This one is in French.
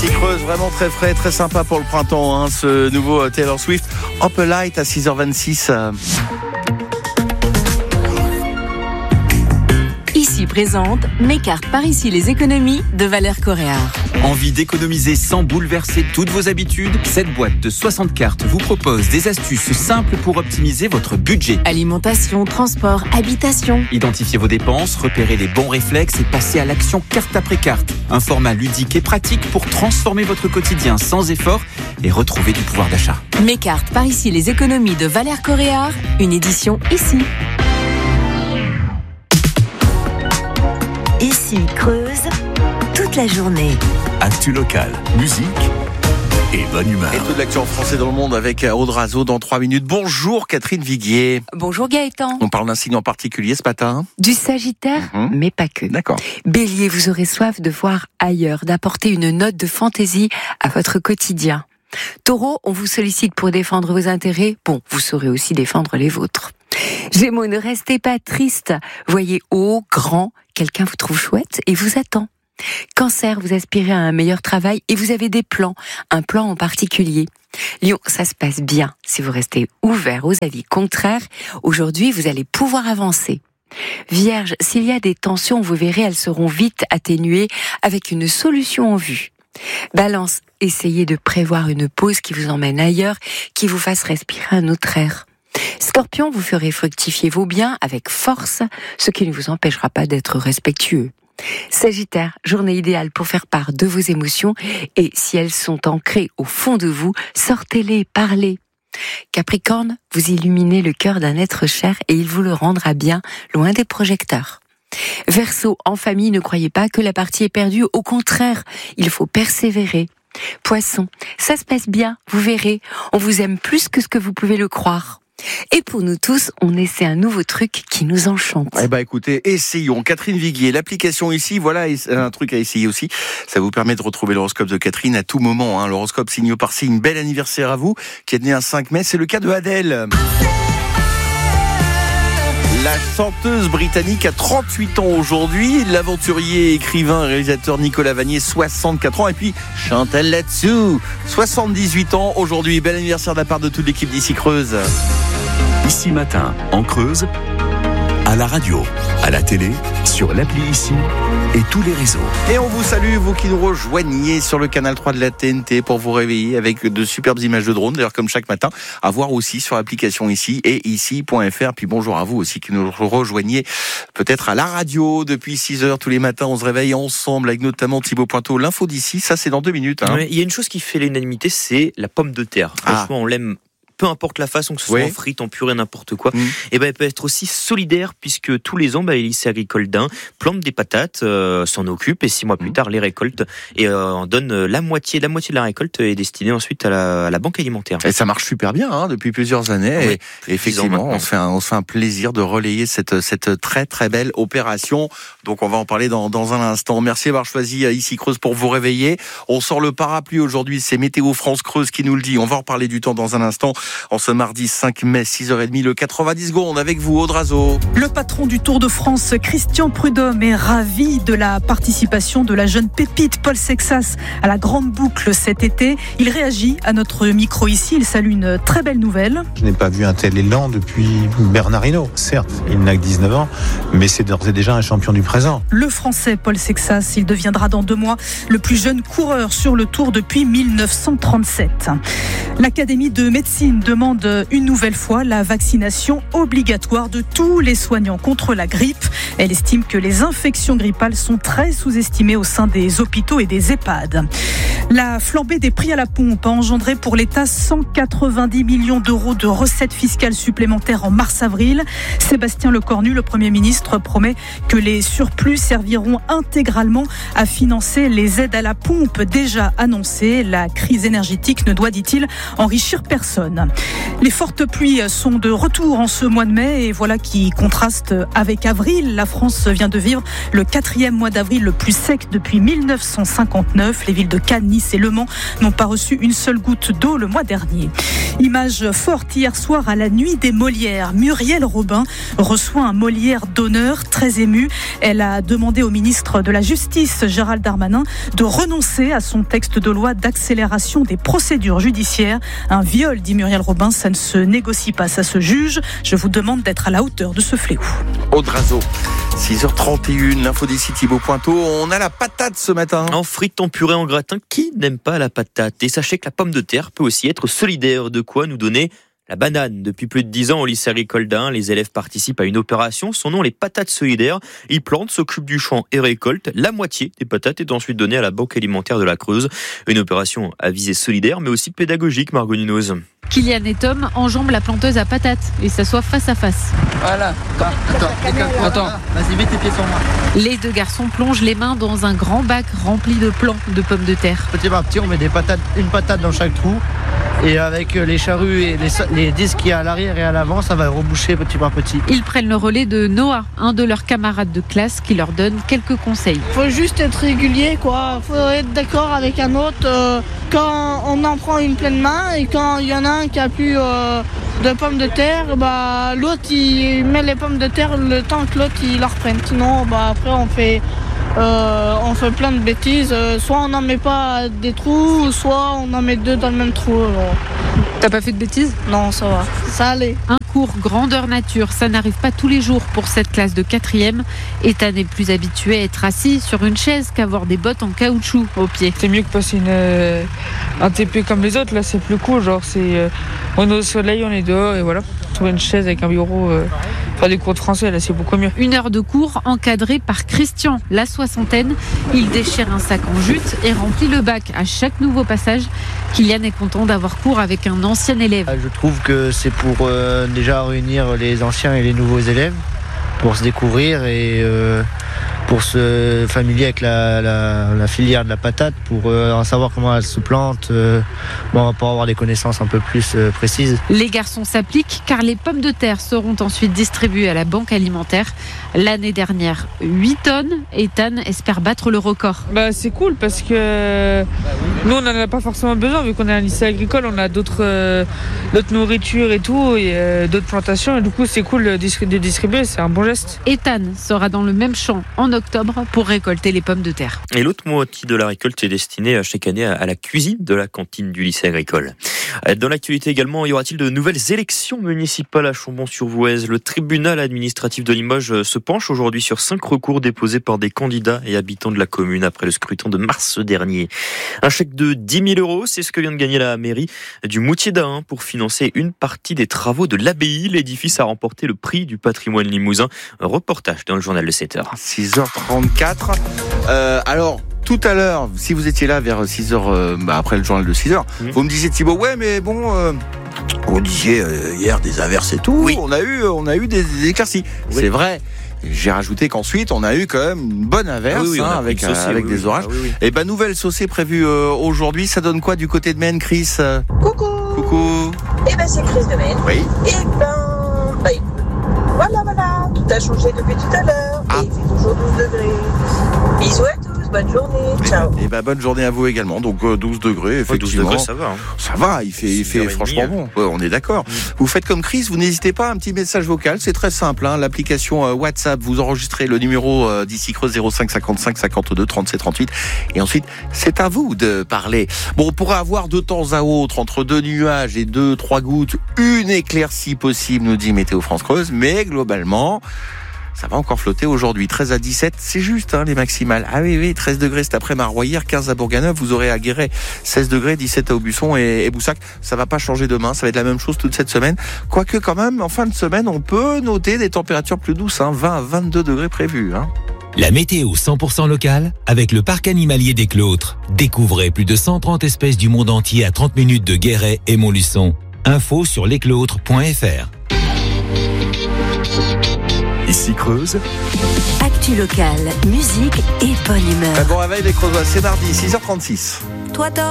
Ici Creuse, vraiment très frais, très sympa pour le printemps, ce nouveau Taylor Swift. Up a Light à 6h26. Ici présente mes cartes par ici les économies de Valeurs Coréard. Envie d'économiser sans bouleverser toutes vos habitudes? Cette boîte de 60 cartes vous propose des astuces simples pour optimiser votre budget. Alimentation, transport, habitation. Identifiez vos dépenses, repérez les bons réflexes et passez à l'action carte après carte. Un format ludique et pratique pour transformer votre quotidien sans effort et retrouver du pouvoir d'achat. Mes cartes par ici les économies de Valeurs Coréard, une édition ici. Ici Creuse, toute la journée. Actu locale, musique et bonne humeur. Et toute l'actu en français dans le monde avec Audrazo dans 3 minutes. Bonjour Catherine Viguier. Bonjour Gaëtan. On parle d'un signe en particulier ce matin? Du Sagittaire, mais pas que. D'accord. Bélier, vous aurez soif de voir ailleurs, d'apporter une note de fantaisie à votre quotidien. Taureau, on vous sollicite pour défendre vos intérêts. Bon, vous saurez aussi défendre les vôtres. Gémeaux, ne restez pas triste. Voyez haut, grand, quelqu'un vous trouve chouette et vous attend. Cancer, vous aspirez à un meilleur travail et vous avez des plans, un plan en particulier. Lion, ça se passe bien. Si vous restez ouvert aux avis contraires, aujourd'hui vous allez pouvoir avancer. Vierge, s'il y a des tensions, vous verrez, elles seront vite atténuées avec une solution en vue. Balance, essayez de prévoir une pause qui vous emmène ailleurs, qui vous fasse respirer un autre air. Scorpion, vous ferez fructifier vos biens avec force, ce qui ne vous empêchera pas d'être respectueux. Sagittaire, journée idéale pour faire part de vos émotions et si elles sont ancrées au fond de vous, sortez-les, parlez. Capricorne, vous illuminez le cœur d'un être cher et il vous le rendra bien loin des projecteurs. Verseau, en famille, ne croyez pas que la partie est perdue, au contraire, il faut persévérer. Poisson, ça se passe bien, vous verrez, on vous aime plus que ce que vous pouvez le croire. Et pour nous tous, on essaie un nouveau truc qui nous enchante. Eh ben écoutez, essayons. Catherine Viguier, l'application ici, voilà un truc à essayer aussi. Ça vous permet de retrouver l'horoscope de Catherine à tout moment. L'horoscope signe par signe. Bel anniversaire à vous, qui êtes né un 5 mai. C'est le cas de Adèle. La chanteuse britannique a 38 ans aujourd'hui. L'aventurier, écrivain, réalisateur Nicolas Vanier, 64 ans. Et puis Chantal Latsou, 78 ans aujourd'hui. Bel anniversaire de la part de toute l'équipe d'Ici Creuse. Ici matin, en Creuse, à la radio, à la télé, sur l'appli Ici et tous les réseaux. Et on vous salue, vous qui nous rejoignez sur le canal 3 de la TNT pour vous réveiller avec de superbes images de drones, d'ailleurs comme chaque matin, à voir aussi sur l'application Ici et ici.fr. Puis bonjour à vous aussi qui nous rejoignez peut-être à la radio depuis 6h tous les matins. On se réveille ensemble avec notamment Thibaut Pointeau. L'info d'ici, ça c'est dans 2 minutes. Ouais, il y a une chose qui fait l'unanimité, c'est la pomme de terre. Franchement, on l'aime. Peu importe la façon, que ce soit en frites, en purée, n'importe quoi, et ben elle peut être aussi solidaire puisque tous les ans, les lycées agricoles d'Ain plantent des patates, s'en occupent et 6 mois plus tard les récoltent et en donnent la moitié de la récolte est destinée ensuite à la banque alimentaire. Et ça marche super bien depuis plusieurs années. Oui, et effectivement, on se fait un plaisir de relayer cette très très belle opération. Donc on va en parler dans un instant. Merci d'avoir choisi Ici Creuse pour vous réveiller. On sort le parapluie aujourd'hui, c'est Météo France Creuse qui nous le dit. On va en reparler du temps dans un instant. En ce mardi 5 mai, 6h30, le 90 secondes avec vous, Audrazo. Le patron du Tour de France, Christian Prudhomme, est ravi de la participation de la jeune pépite Paul Sexas à la grande boucle cet été. Il réagit à notre micro ici. Il salue une très belle nouvelle. Je n'ai pas vu un tel élan depuis Bernard Hinault. Certes, il n'a que 19 ans, mais c'est d'ores et déjà un champion du présent. Le Français Paul Sexas, il deviendra dans 2 mois le plus jeune coureur sur le Tour depuis 1937. L'Académie de médecine demande une nouvelle fois la vaccination obligatoire de tous les soignants contre la grippe. Elle estime que les infections grippales sont très sous-estimées au sein des hôpitaux et des EHPAD. La flambée des prix à la pompe a engendré pour l'État 190 millions d'euros de recettes fiscales supplémentaires en mars-avril. Sébastien Lecornu, le Premier ministre, promet que les surplus serviront intégralement à financer les aides à la pompe déjà annoncées. La crise énergétique ne doit, dit-il, enrichir personne. Les fortes pluies sont de retour en ce mois de mai et voilà qui contraste avec avril. La France vient de vivre le 4e mois d'avril le plus sec depuis 1959. Les villes de Cannes, Nice Nice et Le Mans n'ont pas reçu une seule goutte d'eau le mois dernier. Image forte hier soir à la nuit des Molières. Muriel Robin reçoit un Molière d'honneur, très émue. Elle a demandé au ministre de la Justice, Gérald Darmanin, de renoncer à son texte de loi d'accélération des procédures judiciaires. Un viol, dit Muriel Robin, ça ne se négocie pas, ça se juge. Je vous demande d'être à la hauteur de ce fléau. Audrazo, 6h31, l'info d'ici Thibaut Pointeau. On a la patate ce matin. En frites, en purée, en gratin, qui n'aime pas la patate? Et sachez que la pomme de terre peut aussi être solidaire. De quoi nous donner la banane. Depuis plus de 10 ans, au lycée agricole d'Ain, les élèves participent à une opération. Son nom, les patates solidaires. Ils plantent, s'occupent du champ et récoltent. La moitié des patates est ensuite donnée à la banque alimentaire de la Creuse. Une opération à visée solidaire, mais aussi pédagogique, Margot Nunoz. Kylian et Tom enjambent la planteuse à patates et s'assoient face à face. Voilà. Attends. Vas-y, mets tes pieds sur moi. Les deux garçons plongent les mains dans un grand bac rempli de plants de pommes de terre. Petit par petit, on met une patate dans chaque trou. Et avec les charrues et les disques qu'il y a à l'arrière et à l'avant, ça va reboucher petit par petit. Ils prennent le relais de Noah, un de leurs camarades de classe qui leur donne quelques conseils. Faut juste être régulier, quoi. Faut être d'accord avec un autre quand on en prend une pleine main et quand il y en a un qui a plus de pommes de terre, l'autre il met les pommes de terre le temps que l'autre il la reprenne. Sinon, après on fait plein de bêtises. Soit on n'en met pas des trous, soit on en met deux dans le même trou. T'as pas fait de bêtises ? Non, ça va. Ça allait. Un cours grandeur nature, ça n'arrive pas tous les jours pour cette classe de 4e. Ethan est plus habitué à être assis sur une chaise qu'avoir des bottes en caoutchouc aux pieds. C'est mieux que passer un TP comme les autres. Là, c'est plus cool. Genre, on est au soleil, on est dehors et voilà. Trouver une chaise avec un bureau, faire des cours de français, là, c'est beaucoup mieux. 1 heure de cours encadré par Christian, la soixantaine. Il déchire un sac en jute et remplit le bac à chaque nouveau passage. Kylian est content d'avoir cours avec un ancien élève. Je trouve que c'est pour déjà réunir les anciens et les nouveaux élèves, pour se découvrir et pour se familier avec la filière de la patate, pour en savoir comment elle se plante, pour avoir des connaissances un peu plus précises. Les garçons s'appliquent car les pommes de terre seront ensuite distribuées à la banque alimentaire. L'année dernière, 8 tonnes. Ethan espère battre le record. C'est cool parce que nous, on n'en a pas forcément besoin vu qu'on est un lycée agricole, on a d'autres nourritures et tout, et d'autres plantations. Et du coup, c'est cool de distribuer, c'est un bon geste. Ethan sera dans le même champ en octobre pour récolter les pommes de terre. Et l'autre moitié de la récolte est destinée chaque année à la cuisine de la cantine du lycée agricole. Dans l'actualité également, y aura-t-il de nouvelles élections municipales à Chambon-sur-Voueize? Le tribunal administratif de Limoges se penche aujourd'hui sur 5 recours déposés par des candidats et habitants de la commune après le scrutin de mars dernier. Un chèque de 10 000 €, c'est ce que vient de gagner la mairie du Moutier d'Ain pour financer une partie des travaux de l'abbaye. L'édifice a remporté le prix du patrimoine limousin. Un reportage dans le journal de 7h. 6h34. Alors, tout à l'heure, si vous étiez là vers 6h, après le journal de 6h, vous me disiez Thibaut, ouais, mais bon, vous disiez hier des averses et tout. Oui. On a eu des éclaircies. Oui. C'est vrai. J'ai rajouté qu'ensuite, on a eu quand même une bonne averse avec des orages. Et nouvelle saucée prévue aujourd'hui. Ça donne quoi du côté de Maine, Chris? Coucou. C'est Chris de Maine. Oui. Voilà. Tout a changé depuis tout à l'heure. Et il fait toujours 12 degrés. Bisous à tous. Bonne journée. Ciao. Et bonne journée à vous également. Donc 12 degrés, effectivement. 12 degrés, ça va. Ça va, il fait franchement bon. On est d'accord. Vous faites comme Chris, vous n'hésitez pas, un petit message vocal, c'est très simple. L'application WhatsApp, vous enregistrez le numéro d'ici Creuse 05 55 52 37 38. Et ensuite, c'est à vous de parler. Bon, on pourrait avoir de temps à autre, entre 2 nuages et 2-3 gouttes, une éclaircie possible, nous dit Météo France Creuse. Mais globalement, ça va encore flotter aujourd'hui. 13 à 17, c'est juste les maximales. Ah oui, 13 degrés cet après Maroyer, 15 à Bourganeuf, vous aurez à Guéret 16 degrés, 17 à Aubusson et Boussac. Ça va pas changer demain, ça va être la même chose toute cette semaine. Quoique quand même, en fin de semaine, on peut noter des températures plus douces, 20 à 22 degrés prévus. La météo 100% locale avec le parc animalier des Clôtres. Découvrez plus de 130 espèces du monde entier à 30 minutes de Guéret et Montluçon. Info sur lesclôtres.fr. Ici Creuse. Actu locale, musique et bonne humeur. Bon réveil les Creusois, c'est mardi, 6h36. Toi,